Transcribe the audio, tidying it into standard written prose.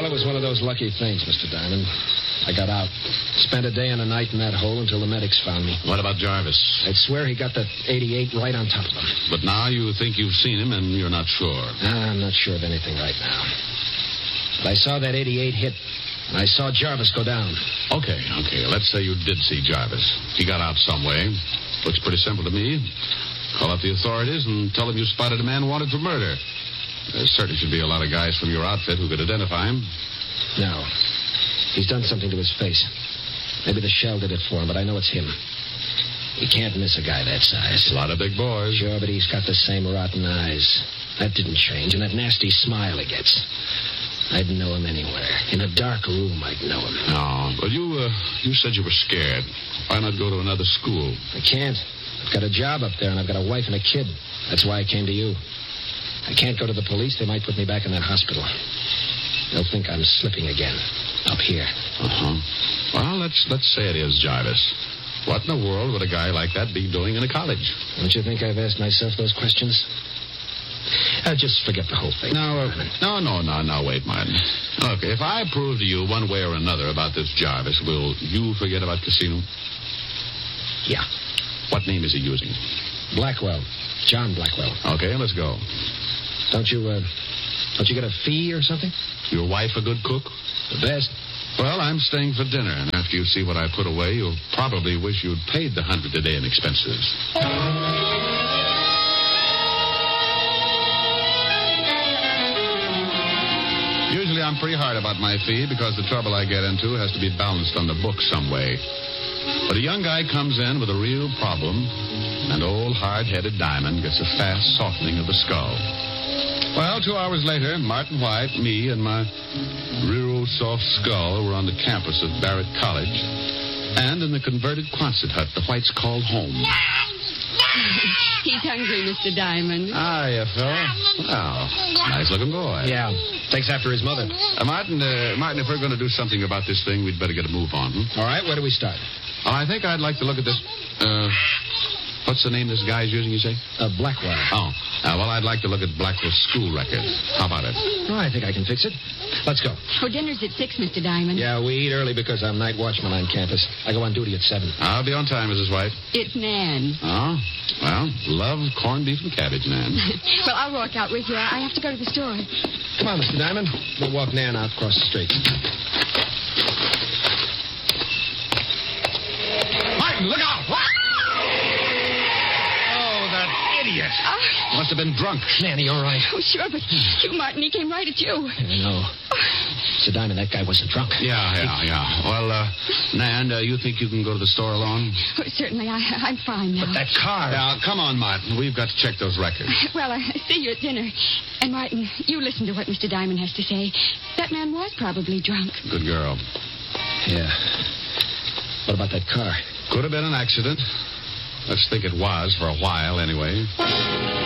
Well, it was one of those lucky things, Mr. Diamond. I got out. Spent a day and a night in that hole until the medics found me. What about Jarvis? I'd swear he got the 88 right on top of him. But now you think you've seen him and you're not sure. I'm not sure of anything right now. But I saw that 88 hit, and I saw Jarvis go down. Okay. Let's say you did see Jarvis. He got out some way. Looks pretty simple to me. Call up the authorities and tell them you spotted a man wanted for murder. There certainly should be a lot of guys from your outfit who could identify him. No. He's done something to his face. Maybe the shell did it for him, but I know it's him. You can't miss a guy that size. A lot of big boys. Sure, but he's got the same rotten eyes. That didn't change, and that nasty smile he gets. I'd know him anywhere. In a dark room, I'd know him. No, but you said you were scared. Why not go to another school? I can't. I've got a job up there, and I've got a wife and a kid. That's why I came to you. I can't go to the police. They might put me back in that hospital. They'll think I'm slipping again. Up here. Well, let's say it is Jarvis. What in the world would a guy like that be doing in a college? Don't you think I've asked myself those questions? Just forget the whole thing. No, wait, Martin. Look, if I prove to you one way or another about this Jarvis, will you forget about Casino? Yeah. What name is he using? Blackwell. John Blackwell. Okay, let's go. Don't you get a fee or something? Your wife a good cook? The best. Well, I'm staying for dinner, and after you see what I put away, you'll probably wish you'd paid the $100 a day in expenses. Usually I'm pretty hard about my fee because the trouble I get into has to be balanced on the book some way. But a young guy comes in with a real problem, and old hard-headed Diamond gets a fast softening of the skull. Well, 2 hours later, Martin White, me, and my real soft skull were on the campus of Barrett College. And in the converted Quonset hut the Whites called home. He's hungry, Mr. Diamond. Hiya, fella. Well, nice-looking boy. Yeah, takes after his mother. Martin, if we're going to do something about this thing, we'd better get a move on. All right, where do we start? I think I'd like to look at this... what's the name this guy's using, you say? Blackwell. Oh, well, I'd like to look at Blackwell's school record. How about it? Oh, I think I can fix it. Let's go. Oh, dinner's at 6, Mr. Diamond. Yeah, we eat early because I'm night watchman on campus. I go on duty at 7. I'll be on time, Mrs. White. It's Nan. Oh, well, love corned beef and cabbage, Nan. Well, I'll walk out with you. I have to go to the store. Come on, Mr. Diamond. We'll walk Nan out across the street. Martin, look out! Idiot. Must have been drunk. Nanny, all right? Oh, sure, but you, Martin, he came right at you. I know. Mr. Diamond, that guy wasn't drunk. Yeah. Well, Nan, you think you can go to the store alone? Oh, certainly, I'm fine now. But that car... Now, come on, Martin. We've got to check those records. Well, I see you at dinner. And, Martin, you listen to what Mr. Diamond has to say. That man was probably drunk. Good girl. Yeah. What about that car? Could have been an accident. Let's think it was for a while, anyway.